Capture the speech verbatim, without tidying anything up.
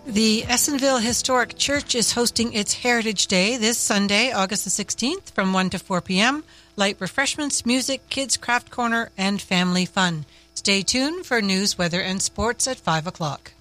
The Essenville Historic Church is hosting its Heritage Day this Sunday, August the sixteenth, from one to four p.m. Light refreshments, music, kids' craft corner, and family fun. Stay tuned for news, weather, and sports at five o'clock.